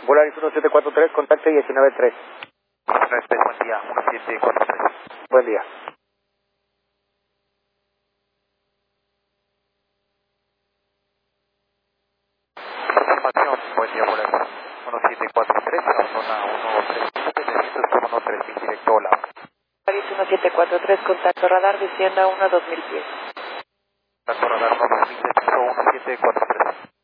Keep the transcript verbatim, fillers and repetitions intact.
Polaris uno siete cuatro tres, contacte diecinueve tres. Respeto, buen día, uno siete cuatro tres. Buen día. Información, buen día, Polaris uno siete cuatro tres, a zona uno tres siete, descientos por uno tres seis, directo, hola. Polaris uno siete cuatro tres, contacto radar, descienda uno a dos mil pies. Contacto radar uno dos mil, descenso uno siete cuatro tres.